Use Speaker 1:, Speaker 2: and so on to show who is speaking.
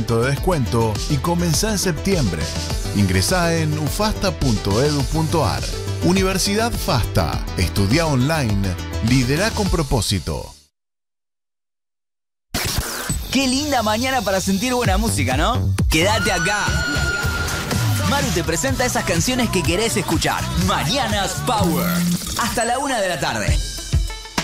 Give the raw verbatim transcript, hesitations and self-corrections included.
Speaker 1: ciento de descuento y comenzá en septiembre. Ingresá en ufasta punto edu punto ar. Universidad FASTA. Estudia online. Lidera con propósito.
Speaker 2: Qué linda mañana para sentir buena música, ¿no? Quédate acá. Maru te presenta esas canciones que querés escuchar. Mañanas Power. Hasta la una de la tarde.